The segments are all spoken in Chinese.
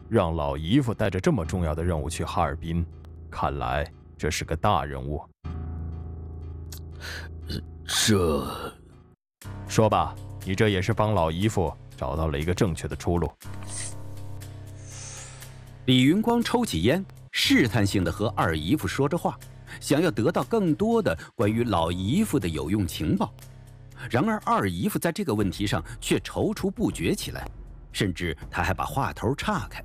让老姨夫带着这么重要的任务去哈尔滨，看来这是个大任务。说吧，你这也是帮老姨夫找到了一个正确的出路。 李云光抽起烟，试探性地和二姨夫说着话，想要得到更多的关于老姨夫的有用情报。然而二姨夫在这个问题上却踌躇不决起来，甚至他还把话头岔开。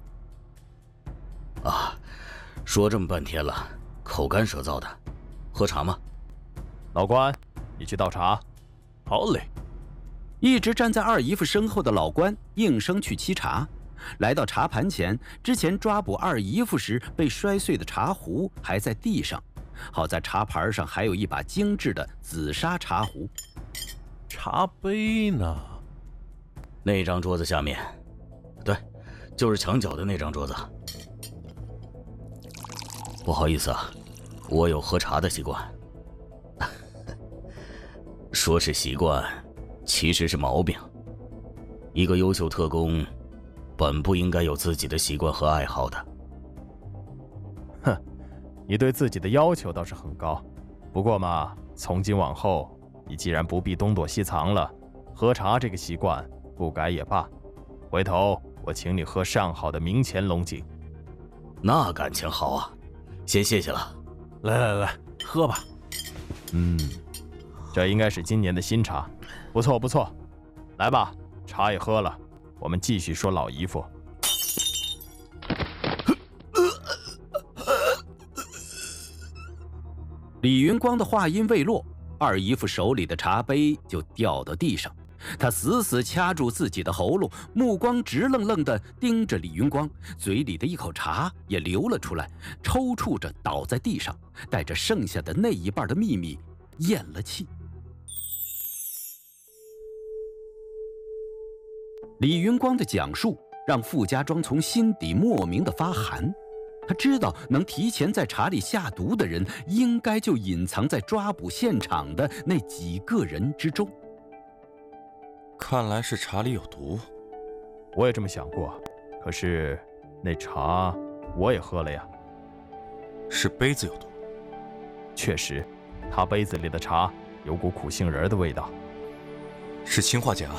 说这么半天了，口干舌燥的，喝茶吗？ 老关，你去倒茶。 好嘞。 一直站在二姨夫身后的老关应声去沏茶，来到茶盘前，之前抓捕二姨夫时被摔碎的茶壶还在地上，好在茶盘上还有一把精致的紫砂茶壶。 茶杯呢？ 那张桌子下面，对，就是墙角的那张桌子。不好意思啊，我有喝茶的习惯。说是习惯，其实是毛病。一个优秀特工，本不应该有自己的习惯和爱好的。 哼，你对自己的要求倒是很高，不过嘛，从今往后，你既然不必东躲西藏了，喝茶这个习惯不改也罢。回头我请你喝上好的明前龙井。 那感情好啊，先谢谢了。 来，喝吧。 这应该是今年的新茶，不错不错。来吧，茶也喝了，我们继续说老姨夫。 李云光的话音未落，二姨夫手里的茶杯就掉到地上，他死死掐住自己的喉咙，目光直愣愣地盯着李云光，嘴里的一口茶也流了出来，抽搐着倒在地上，带着剩下的那一半的秘密咽了气。李云光的讲述让傅家庄从心底莫名的发寒，他知道能提前在茶里下毒的人，应该就隐藏在抓捕现场的那几个人之中。 看来是茶里有毒。 我也这么想过，可是那茶我也喝了呀。 是杯子有毒。 确实，他杯子里的茶有股苦杏仁的味道。 是氰化钾。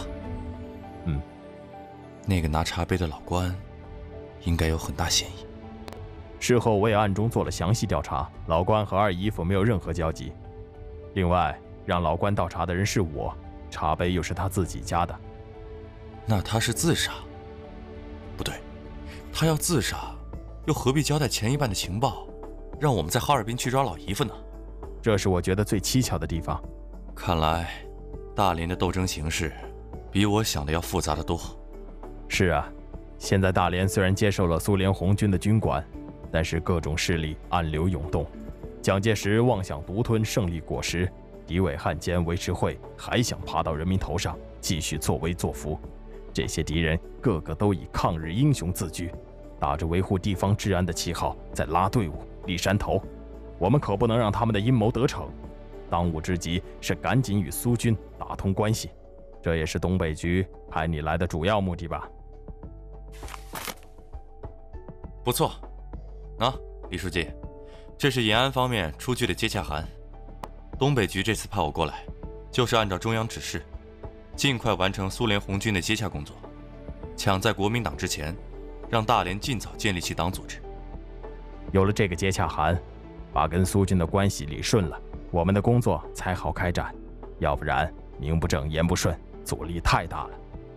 那个拿茶杯的老关，应该有很大嫌疑。 事后我也暗中做了详细调查，老关和二姨夫没有任何交集。另外，让老关倒茶的人是我，茶杯又是他自己家的。 那他是自杀？不对，他要自杀，又何必交代前一半的情报，让我们在哈尔滨去抓老姨夫呢？ 这是我觉得最蹊跷的地方。 看来，大连的斗争形势比我想的要复杂得多。 是啊，现在大连虽然接受了苏联红军的军管，但是各种势力暗流涌动。蒋介石妄想独吞胜利果实，敌伪汉奸维持会还想爬到人民头上，继续作威作福。这些敌人个个都以抗日英雄自居，打着维护地方治安的旗号在拉队伍、立山头。我们可不能让他们的阴谋得逞，当务之急是赶紧与苏军打通关系。这也是东北局派你来的主要目的吧？ 不错，李书记，这是延安方面出具的接洽函。东北局这次派我过来，就是按照中央指示，尽快完成苏联红军的接洽工作，抢在国民党之前，让大连尽早建立起党组织。 有了这个接洽函，把跟苏军的关系理顺了，我们的工作才好开展，要不然名不正言不顺，阻力太大了。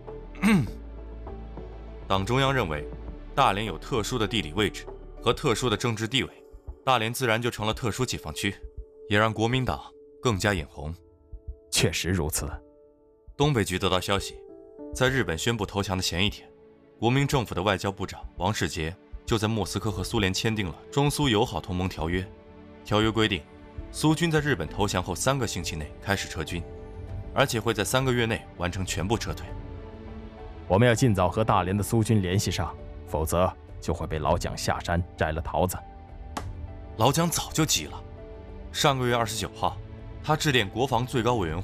党中央认为，大连有特殊的地理位置和特殊的政治地位，大连自然就成了特殊解放区，也让国民党更加眼红。 确实如此。 东北局得到消息，在日本宣布投降的前一天，国民政府的外交部长王世杰就在莫斯科和苏联签订了中苏友好同盟条约。条约规定，苏军在日本投降后3个星期内开始撤军，而且会在3个月内完成全部撤退。 我们要尽早和大连的苏军联系上，否则就会被老蒋下山摘了桃子。 老蒋早就急了，上个月29号，他致电国防最高委员会